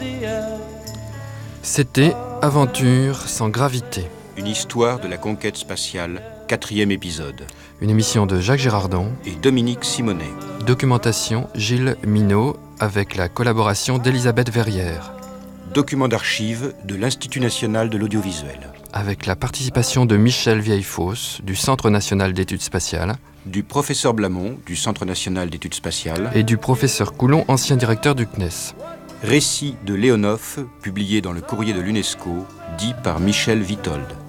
C'était Aventure sans gravité. Une histoire de la conquête spatiale, 4e épisode. Une émission de Jacques Girardon et Dominique Simonet. Documentation Gilles Minot avec la collaboration d'Elisabeth Verrière. Document d'archives de l'Institut national de l'audiovisuel. Avec la participation de Michel Vieillefosse du Centre national d'études spatiales. Du professeur Blamont du Centre national d'études spatiales. Et du professeur Coulon, ancien directeur du CNES. Récit de Léonov, publié dans le courrier de l'UNESCO, dit par Michel Vitold.